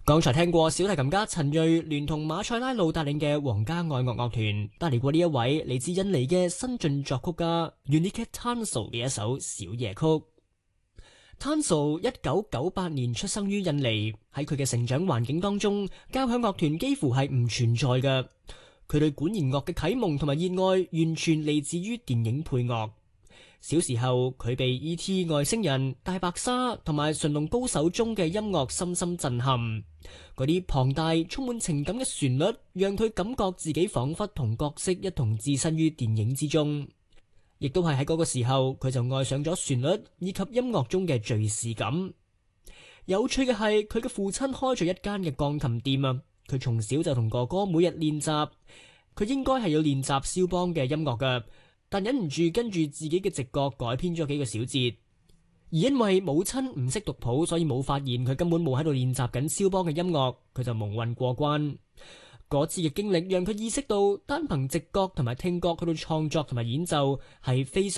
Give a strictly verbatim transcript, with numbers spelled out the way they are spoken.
剛才聽過小提琴家陳銳聯同馬塞拉路帶領嘅皇家愛樂樂團帶嚟過呢一位嚟自印尼嘅新晉作曲家 Unique Tanso 嘅一首小夜曲。Tanso 一九九八年出生於印尼，喺佢嘅成長環境當中，交響樂團幾乎係唔存在嘅。佢對管弦樂嘅啟蒙同埋熱愛完全嚟自於電影配樂。小時候佢被 E T 外星人、大白鯊同埋馴龍高手中嘅音樂深深震撼。嗰啲龐大充滿情感嘅旋律，讓佢感覺自己仿佛同角色一同置身於電影之中。亦都係喺嗰個時候，佢就愛上咗旋律以及音樂中嘅敘事感。有趣嘅係，佢嘅父親開咗一間嘅鋼琴店啊。佢從小就同哥哥每日練習，佢應該係要練習肖邦嘅音樂㗎，但忍唔住跟住自己嘅直覺改編咗幾個小節。而因為母親唔識讀譜，所以冇發現佢根本冇喺度練習緊肖邦嘅音樂，佢就蒙混過關。嗰次嘅經歷讓佢意識到，單憑直覺同埋聽覺去到創作同埋演奏係非常